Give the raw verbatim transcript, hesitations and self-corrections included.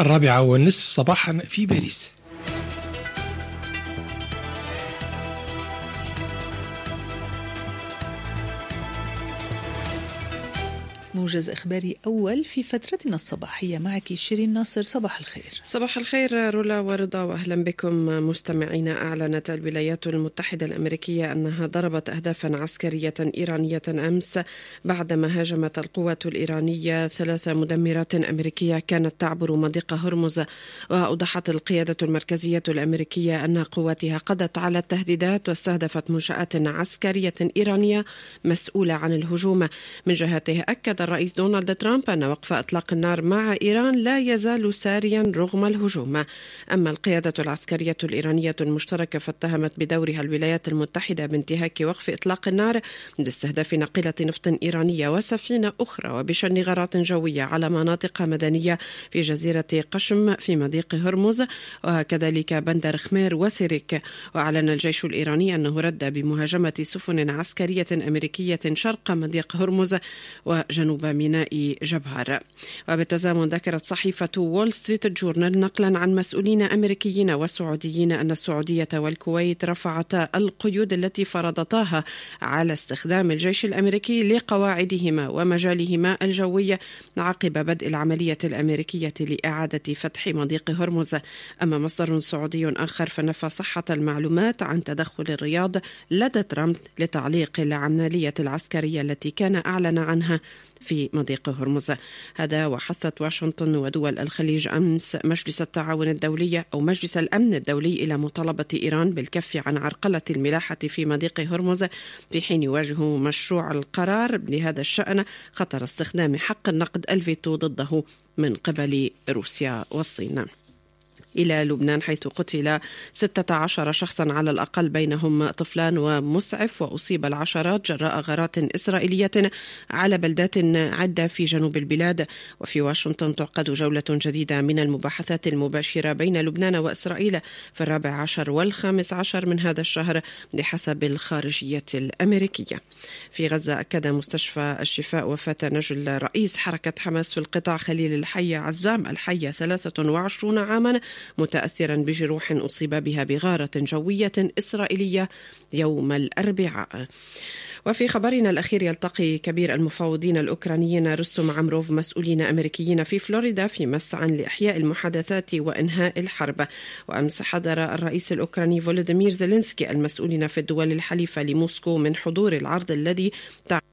الرابعة والنصف صباحا في باريس. موجز إخباري أول في فترتنا الصباحية، معك شيرين ناصر. صباح الخير. صباح الخير رولا ورضا، وأهلا بكم مستمعينا. أعلنت الولايات المتحدة الأمريكية أنها ضربت أهدافا عسكرية إيرانية أمس بعدما هاجمت القوات الإيرانية ثلاث مدمرات أمريكية كانت تعبر مضيق هرمز. وأوضحت القيادة المركزية الأمريكية أن قواتها قضت على التهديدات واستهدفت منشآت عسكرية إيرانية مسؤولة عن الهجوم. من جهته أكد الرئيس دونالد ترامب أن وقف إطلاق النار مع إيران لا يزال ساريا رغم الهجوم. أما القيادة العسكرية الإيرانية المشتركة فاتهمت بدورها الولايات المتحدة بانتهاك وقف إطلاق النار باستهداف ناقلة نفط إيرانية وسفينة أخرى وبشن غارات جوية على مناطق مدنية في جزيرة قشم في مضيق هرمز وكذلك بندر خمير وسيريك. وأعلن الجيش الإيراني أنه رد بمهاجمة سفن عسكرية أمريكية شرق مضيق هرمز وجنوب ميناء جبهار. وبالتزامن ذكرت صحيفة وول ستريت جورنال نقلا عن مسؤولين أمريكيين وسعوديين أن السعودية والكويت رفعتا القيود التي فرضتاها على استخدام الجيش الأمريكي لقواعدهما ومجالهما الجوي عقب بدء العملية الأمريكية لإعادة فتح مضيق هرمز. أما مصدر سعودي آخر فنفى صحة المعلومات عن تدخل الرياض لدى ترامب لتعليق العملية العسكرية التي كان أعلن عنها في مضيق هرمز. هذا وحثت واشنطن ودول الخليج أمس مجلس التعاون الدولي أو مجلس الأمن الدولي إلى مطالبة إيران بالكف عن عرقلة الملاحة في مضيق هرمز، في حين يواجه مشروع القرار بهذا الشأن خطر استخدام حق النقد الفيتو ضده من قبل روسيا والصين. إلى لبنان، حيث قتل ستة عشر شخصا على الأقل بينهم طفلان ومسعف، وأصيب العشرات جراء غارات إسرائيلية على بلدات عدة في جنوب البلاد. وفي واشنطن تعقد جولة جديدة من المباحثات المباشرة بين لبنان وإسرائيل في الرابع عشر والخامس عشر من هذا الشهر بحسب الخارجية الأمريكية. في غزة أكد مستشفى الشفاء وفاة نجل رئيس حركة حماس في القطاع خليل الحية عزام الحية ثلاثة وعشرين عاما متأثرا بجروح أصيب بها بغارة جوية إسرائيلية يوم الأربعاء. وفي خبرنا الأخير، يلتقي كبير المفاوضين الأوكرانيين رستم عمروف مسؤولين أمريكيين في فلوريدا في مسعى لإحياء المحادثات وإنهاء الحرب. وأمس حضر الرئيس الأوكراني فولوديمير زيلينسكي المسؤولين في الدول الحليفة لموسكو من حضور العرض الذي